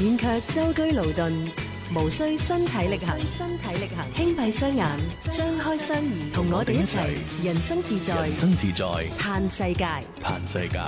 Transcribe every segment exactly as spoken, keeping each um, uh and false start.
免卻舟車勞頓，無需身體力行，身體力行，輕閉雙眼，張開雙耳，同我哋一齊人生自在， 人生自在， 嘆世界， 嘆世界。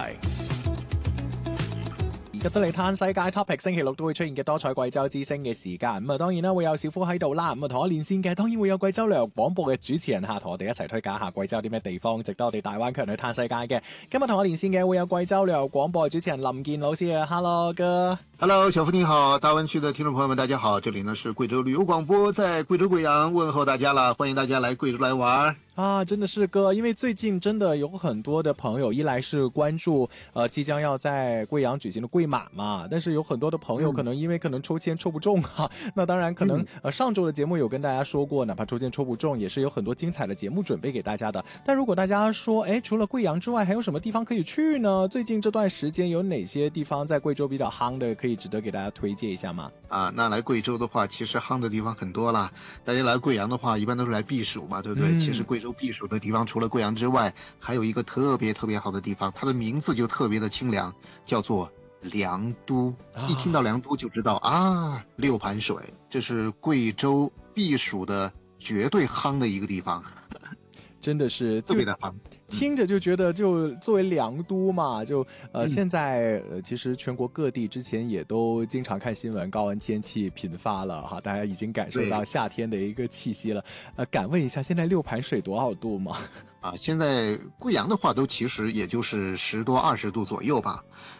入到嚟嘆世界 topic， 星期六都會出現嘅多彩貴州之聲嘅時間，咁啊當然啦會有小夫喺度啦，咁啊同我連線嘅當然會有貴州旅遊廣播嘅主持人吓，同我哋一齊推介下貴州有啲咩地方值得我哋大灣區人去嘆世界嘅。今日同我連線嘅會有貴州旅遊廣播嘅主持人林健老師啊 ，Hello 哥 ，Hello 小夫你好，大灣區的聽眾朋友們大家好，這裡呢是貴州旅遊廣播，在貴州貴陽問候大家啦，歡迎大家來貴州來玩。 啊，真的是哥，因為最近真的有很多的朋友，一來是關注呃即將要在貴陽舉行的貴馬嘛，但是有很多的朋友可能因為可能抽籤抽不中哈、嗯，那當然可能呃上周的節目有跟大家說過，哪怕抽籤抽不中，也是有很多精彩的節目準備給大家的。但如果大家說，誒，除了貴陽之外，還有什麼地方可以去呢？最近這段時間有哪些地方在貴州比較夯的，可以值得給大家推薦一下嗎？ 啊，那來貴州的話，其實夯的地方很多啦。大家來貴陽的話，一般都是來避暑嘛，對不對？嗯、其實貴州避暑的地方除了貴陽之外，還有一個特別特別好的地方，它的名字就特別的清涼，叫做涼都。啊、一聽到涼都就知道啊，六盤水，這是貴州避暑的絕對夯的一個地方。 真的是特別的夯， 聽着就覺得就作為涼都嘛，就呃、嗯、現在呃其實全國各地之前也都經常看新聞，高溫天氣頻發了哈，大家已經感受到夏天的一個氣息了。呃，敢問一下，現在六盤水多少度嗎？ 啊，現在貴陽的話都其實也就是十多二十度左右吧。